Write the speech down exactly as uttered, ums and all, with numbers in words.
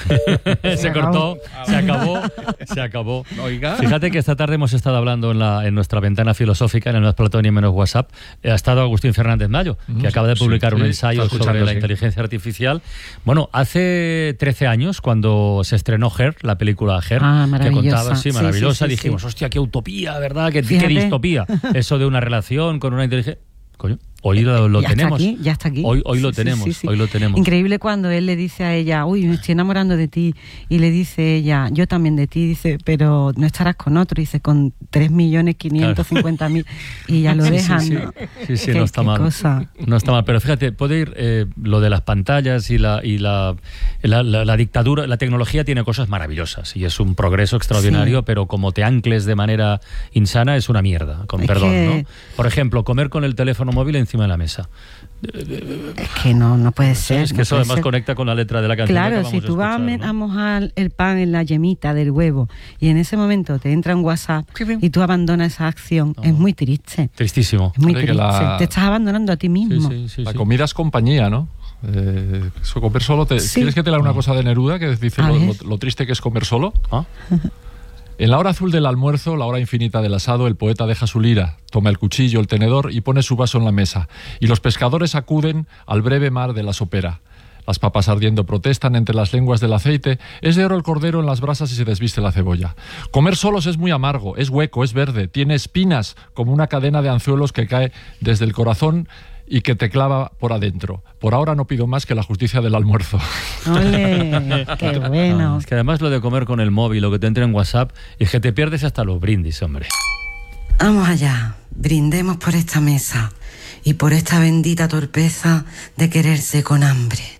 Se cortó, se acabó, se acabó. Oiga. Fíjate que esta tarde hemos estado hablando en, la, en nuestra ventana filosófica, en el Más Platón y Menos WhatsApp. Ha estado Agustín Fernández Mayo, que Mm, acaba de publicar sí, un sí, ensayo está sobre la sí. inteligencia artificial. Bueno, hace trece años, cuando se estrenó Her, la película Her, Ah, que contaba, sí, sí, maravillosa, sí, sí, dijimos, sí. hostia, qué utopía, ¿verdad? Qué, qué Fíjate. distopía. Eso de una relación con una inteligencia... Coño, hoy lo, lo ya tenemos. Está aquí, ya está aquí. Hoy, hoy lo Sí, sí, tenemos, sí, sí. hoy lo tenemos. Increíble cuando él le dice a ella, uy, me estoy enamorando de ti. Y le dice ella, yo también de ti. Dice, pero no estarás con otro. Dice, con tres millones quinientos cincuenta mil. Y ya lo Sí, dejan, sí, sí. ¿no? Sí, sí, Qué- no está qué mal. cosa. No está mal, pero fíjate, puede ir eh, lo de las pantallas y la y la, la, la, la dictadura, la tecnología tiene cosas maravillosas y es un progreso extraordinario, Sí. pero como te ancles de manera insana es una mierda, con Es perdón, que- ¿no? Por ejemplo, comer con el teléfono móvil encima de la mesa. Es que no, no puede ser. Es que no eso puede además ser. conecta con la letra de la canción. que Claro, acabamos si de tú vas a, escuchar, me- ¿no? a mojar el pan en la yemita del huevo y en ese momento te entra un WhatsApp y tú abandonas esa acción, No. es muy triste. Tristísimo. Es muy Parece que triste. la- Te estás abandonando a ti mismo. Sí, sí, sí, La sí. comida es compañía, ¿no? Eh, eso, comer solo. Te, Sí. ¿Quieres que te lea una cosa de Neruda que dice A lo, ver. lo- lo triste que es comer solo? ¿Ah? En la hora azul del almuerzo, la hora infinita del asado, el poeta deja su lira, toma el cuchillo, el tenedor y pone su vaso en la mesa. Y los pescadores acuden al breve mar de la sopera. Las papas ardiendo protestan entre las lenguas del aceite. Es de oro el cordero en las brasas y se desviste la cebolla. Comer solos es muy amargo, es hueco, es verde, tiene espinas como una cadena de anzuelos que cae desde el corazón y que te clava por adentro. Por ahora no pido más que la justicia del almuerzo. ¡Ole! ¡Qué bueno! Ah, es que además lo de comer con el móvil, lo que te entra en WhatsApp, es que te pierdes hasta los brindis, hombre. Vamos allá, brindemos por esta mesa y por esta bendita torpeza de quererse con hambre.